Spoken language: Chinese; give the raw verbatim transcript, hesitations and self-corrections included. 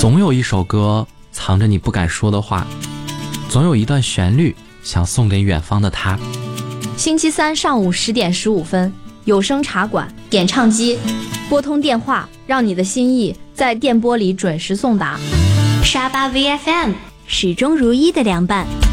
总有一首歌藏着你不敢说的话，总有一段旋律想送给远方的他。 星期三上午十点十五分，有声茶馆点唱机，拨通电话，让你的心意在电波里准时送达。 沙巴 V F M 始终如一的凉拌。